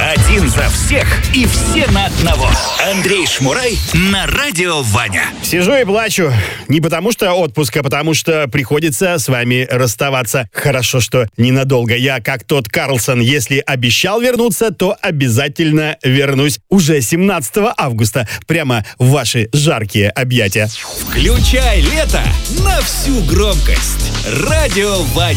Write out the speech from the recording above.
Один за всех и все на одного. Андрей Шмурай на Радио Ваня. Сижу и плачу. Не потому что отпуск, а потому что приходится с вами расставаться. Хорошо, что ненадолго. Я, как тот Карлсон, если обещал вернуться, то обязательно вернусь. Уже 17 августа. Прямо в ваши жаркие объятия. Включай лето на всю громкость. Радио Ваня.